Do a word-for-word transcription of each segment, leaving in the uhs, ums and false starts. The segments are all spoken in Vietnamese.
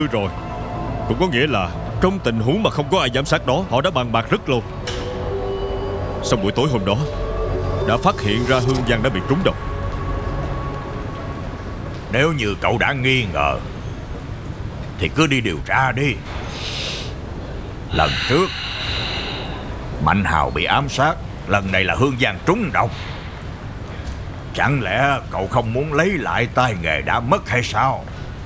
rồi. Cũng có nghĩa là trong tình huống mà không có ai giám sát đó, họ đã bàn bạc rất lâu. Sau buổi tối hôm đó đã phát hiện ra Hương Giang đã bị trúng độc. Nếu như cậu đã nghi ngờ thì cứ đi điều tra đi. Lần trước Mạnh Hào bị ám sát, lần này là Hương Giang trúng độc. Chẳng lẽ cậu không muốn lấy lại tay nghề đã mất hay sao?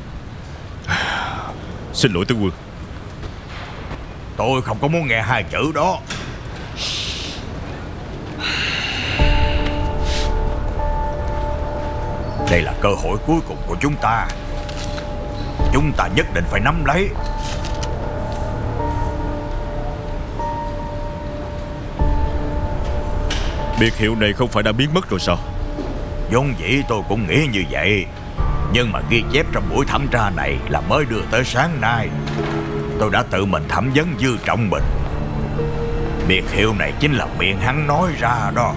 Xin lỗi tướng quân. Tôi không có muốn nghe hai chữ đó. Đây là cơ hội cuối cùng của chúng ta. Chúng ta nhất định phải nắm lấy. Biệt hiệu này không phải đã biến mất rồi sao? Vốn dĩ tôi cũng nghĩ như vậy, nhưng mà ghi chép trong buổi thẩm tra này là mới đưa tới sáng nay. Tôi đã tự mình thẩm vấn Dư Trọng Bình. Biệt hiệu này chính là miệng hắn nói ra đó.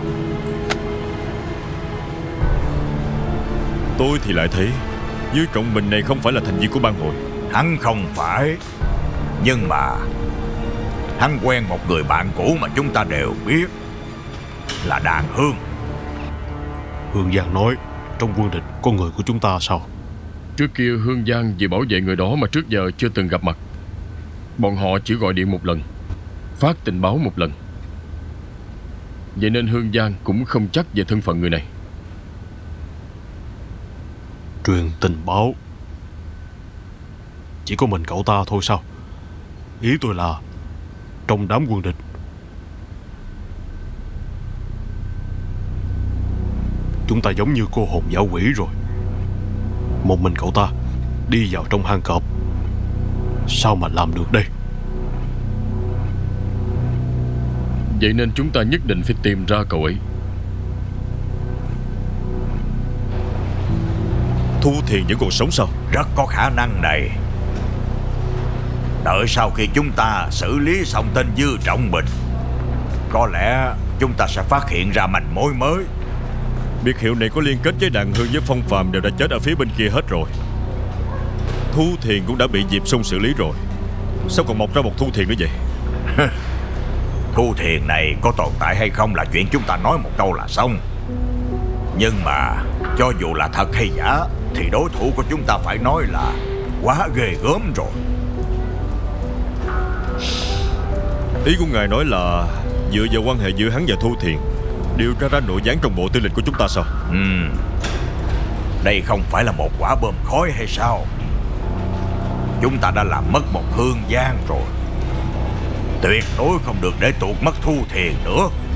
Tôi thì lại thấy Dư Trọng Bình này không phải là thành viên của bang hội. Hắn không phải, nhưng mà hắn quen một người bạn cũ mà chúng ta đều biết, là Đàn Hương. Hương Giang nói trong quân địch có người của chúng ta sao? Trước kia Hương Giang vì bảo vệ người đó mà trước giờ chưa từng gặp mặt. Bọn họ chỉ gọi điện một lần, phát tình báo một lần. Vậy nên Hương Giang cũng không chắc về thân phận người này. Truyền tình báo? Chỉ có mình cậu ta thôi sao? Ý tôi là trong đám quân địch chúng ta giống như cô hồn dã quỷ rồi. Một mình cậu ta đi vào trong hang cọp, sao mà làm được đây? Vậy nên chúng ta nhất định phải tìm ra cậu ấy. Thu Thiền vẫn còn sống sao? Rất có khả năng này. Đợi sau khi chúng ta xử lý xong tên Dư Trọng Bình, có lẽ chúng ta sẽ phát hiện ra manh mối mới. Biệt hiệu này có liên kết với Đàn Hương với Phong Phàm đều đã chết ở phía bên kia hết rồi. Thu Thiền cũng đã bị Diệp Sung xử lý rồi, sao còn mọc ra một Thu Thiền nữa vậy? Thu Thiền này có tồn tại hay không là chuyện chúng ta nói một câu là xong. Nhưng mà cho dù là thật hay giả thì đối thủ của chúng ta phải nói là quá ghê gớm rồi. Ý của ngài nói là dựa vào quan hệ giữa hắn và Thu Thiền điều tra ra nội gián trong bộ tư lệnh của chúng ta sao? Ừ. Đây không phải là một quả bom khói hay sao? Chúng ta đã làm mất một Hương Giang rồi, tuyệt đối không được để tuột mất Thu Thiền nữa.